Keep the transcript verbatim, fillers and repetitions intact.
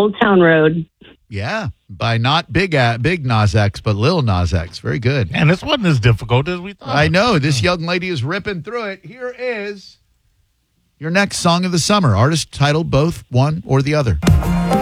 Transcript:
Old Town Road. Yeah, by not Big uh, Big Nas X, but Lil Nas X. Very good. And this wasn't as difficult as we thought. I know. This young lady is ripping through it. Here is your next song of the summer. Artist title, both one or the other.